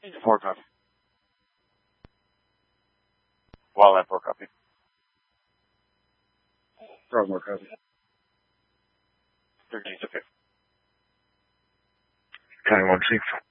4 copy. Wildland 4 copy. Frogmore copy. 13's okay. County 1-6.